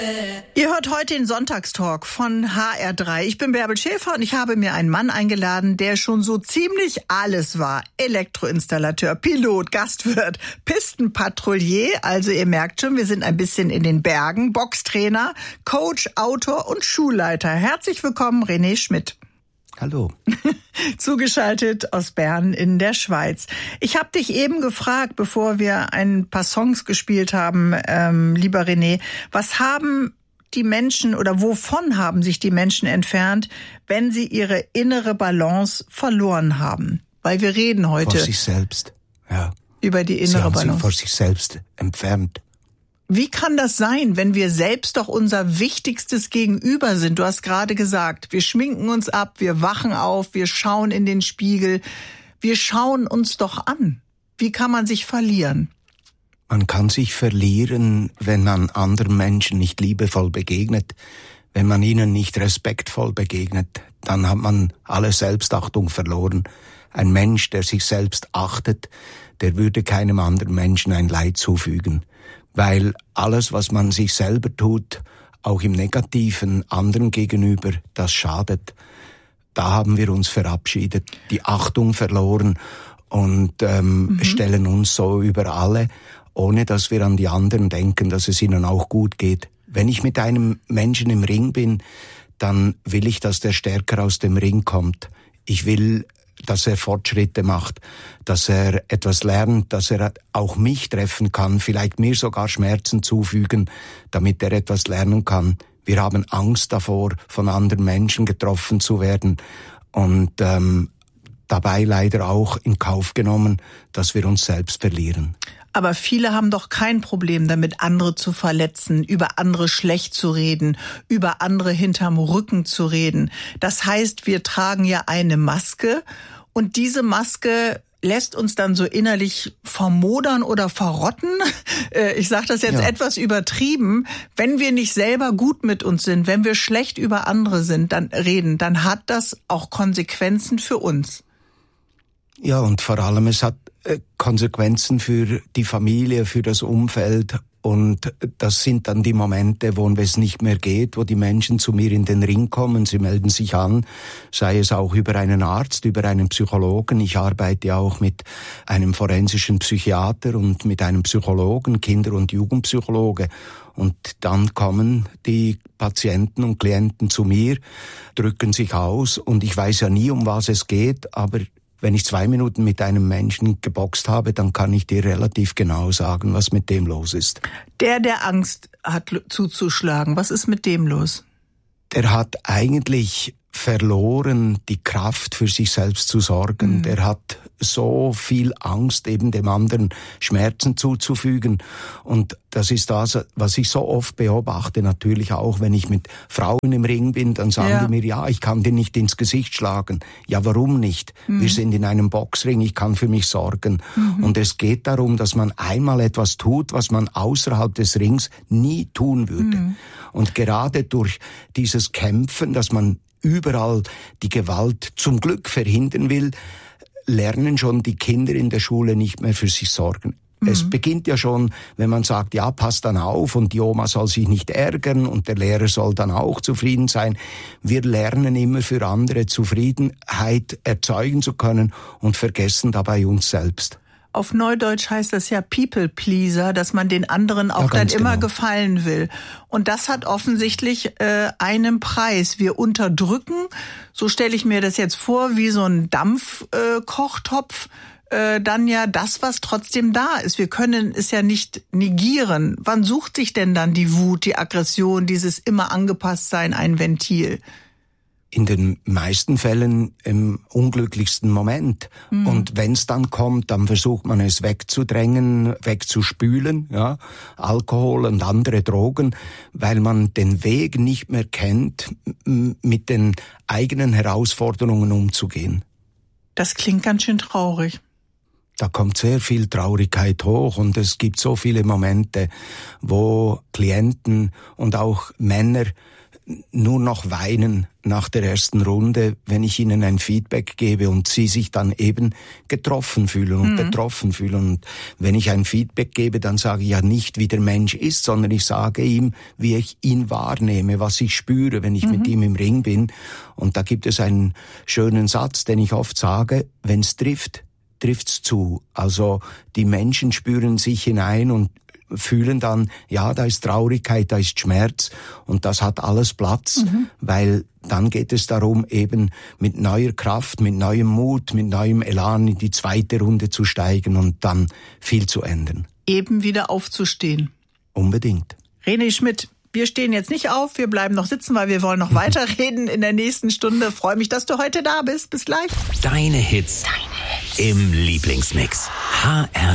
Ihr hört heute den Sonntagstalk von HR3. Ich bin Bärbel Schäfer und ich habe mir einen Mann eingeladen, der schon so ziemlich alles war. Elektroinstallateur, Pilot, Gastwirt, Pistenpatrouillier. Also ihr merkt schon, wir sind ein bisschen in den Bergen. Boxtrainer, Coach, Autor und Schulleiter. Herzlich willkommen, René Schmidt. Hallo. Zugeschaltet aus Bern in der Schweiz. Ich habe dich eben gefragt, bevor wir ein paar Songs gespielt haben, lieber René, was haben die Menschen oder wovon haben sich die Menschen entfernt, wenn sie ihre innere Balance verloren haben? Weil wir reden heute vor sich selbst, ja, über die innere sie haben Balance. sich vor sich selbst entfernt. Wie kann das sein, wenn wir selbst doch unser wichtigstes Gegenüber sind? Du hast gerade gesagt, wir schminken uns ab, wir wachen auf, wir schauen in den Spiegel. Wir schauen uns doch an. Wie kann man sich verlieren? Man kann sich verlieren, wenn man anderen Menschen nicht liebevoll begegnet, wenn man ihnen nicht respektvoll begegnet. Dann hat man alle Selbstachtung verloren. Ein Mensch, der sich selbst achtet, der würde keinem anderen Menschen ein Leid zufügen. Weil alles, was man sich selber tut, auch im Negativen anderen gegenüber, das schadet. Da haben wir uns verabschiedet, die Achtung verloren und stellen uns so über alle, ohne dass wir an die anderen denken, dass es ihnen auch gut geht. Wenn ich mit einem Menschen im Ring bin, dann will ich, dass der stärker aus dem Ring kommt. Ich will, dass er Fortschritte macht, dass er etwas lernt, dass er auch mich treffen kann, vielleicht mir sogar Schmerzen zufügen, damit er etwas lernen kann. Wir haben Angst davor, von anderen Menschen getroffen zu werden und dabei leider auch in Kauf genommen, dass wir uns selbst verlieren. Aber viele haben doch kein Problem damit, andere zu verletzen, über andere schlecht zu reden, über andere hinterm Rücken zu reden. Das heißt, wir tragen ja eine Maske und diese Maske lässt uns dann so innerlich vermodern oder verrotten. Ich sage das jetzt etwas übertrieben. Wenn wir nicht selber gut mit uns sind, wenn wir schlecht über andere reden, dann hat das auch Konsequenzen für uns. Ja, und vor allem, es hat Konsequenzen für die Familie, für das Umfeld. Und das sind dann die Momente, wo es nicht mehr geht, wo die Menschen zu mir in den Ring kommen. Sie melden sich an, sei es auch über einen Arzt, über einen Psychologen. Ich arbeite auch mit einem forensischen Psychiater und mit einem Psychologen, Kinder- und Jugendpsychologe. Und dann kommen die Patienten und Klienten zu mir, drücken sich aus und ich weiß ja nie, um was es geht, aber wenn ich 2 Minuten mit einem Menschen geboxt habe, dann kann ich dir relativ genau sagen, was mit dem los ist. Der Angst hat zuzuschlagen, was ist mit dem los? Der hat eigentlich verloren, die Kraft für sich selbst zu sorgen. Der hat so viel Angst, eben dem anderen Schmerzen zuzufügen. Und das ist das, was ich so oft beobachte, natürlich auch, wenn ich mit Frauen im Ring bin, dann sagen die mir, ja, ich kann dir nicht ins Gesicht schlagen. Ja, warum nicht? Wir sind in einem Boxring, ich kann für mich sorgen. Und es geht darum, dass man einmal etwas tut, was man außerhalb des Rings nie tun würde. Und gerade durch dieses Kämpfen, dass man überall die Gewalt zum Glück verhindern will, lernen schon die Kinder in der Schule nicht mehr für sich sorgen. Es beginnt ja schon, wenn man sagt, ja, pass dann auf und die Oma soll sich nicht ärgern und der Lehrer soll dann auch zufrieden sein. Wir lernen immer für andere Zufriedenheit erzeugen zu können und vergessen dabei uns selbst. Auf Neudeutsch heißt das ja People Pleaser, dass man den anderen auch dann immer gefallen will. Und das hat offensichtlich einen Preis. Wir unterdrücken, so stelle ich mir das jetzt vor, wie so ein Dampfkochtopf, dann ja das, was trotzdem da ist. Wir können es ja nicht negieren. Wann sucht sich denn dann die Wut, die Aggression, dieses immer angepasst sein, ein Ventil? In den meisten Fällen im unglücklichsten Moment. Und wenn es dann kommt, dann versucht man es wegzudrängen, wegzuspülen, ja, Alkohol und andere Drogen, weil man den Weg nicht mehr kennt, mit den eigenen Herausforderungen umzugehen. Das klingt ganz schön traurig. Da kommt sehr viel Traurigkeit hoch und es gibt so viele Momente, wo Klienten und auch Männer nur noch weinen nach der ersten Runde, wenn ich ihnen ein Feedback gebe und sie sich dann eben getroffen fühlen und betroffen fühlen. Und wenn ich ein Feedback gebe, dann sage ich ja nicht, wie der Mensch ist, sondern ich sage ihm, wie ich ihn wahrnehme, was ich spüre, wenn ich mit ihm im Ring bin. Und da gibt es einen schönen Satz, den ich oft sage: Wenn es trifft, trifft's zu. Also die Menschen spüren sich hinein und fühlen dann, ja, da ist Traurigkeit, da ist Schmerz und das hat alles Platz, weil dann geht es darum, eben mit neuer Kraft, mit neuem Mut, mit neuem Elan in die zweite Runde zu steigen und dann viel zu ändern. Eben wieder aufzustehen. Unbedingt. René Schmidt, wir stehen jetzt nicht auf, wir bleiben noch sitzen, weil wir wollen noch weiterreden in der nächsten Stunde. Freue mich, dass du heute da bist. Bis gleich. Deine Hits im Lieblingsmix. HR